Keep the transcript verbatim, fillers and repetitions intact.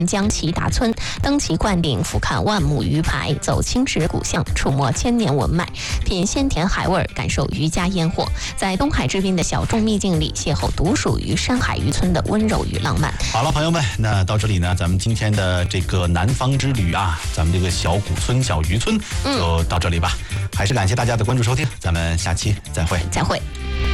江齐达村，登其灌顶，俯瞰万亩鱼排，走青石古巷，触摸千年文脉，品鲜甜海味，感受渔家烟火，在东海之滨的小众秘境里，邂逅独属于山海渔村的温柔与浪漫。 好了，朋友们，那到这里呢，咱们今天的这个南方之旅啊，咱们这个小古村、小渔村就到这里吧。嗯、还是感谢大家的关注收听，咱们下期再会， 再会。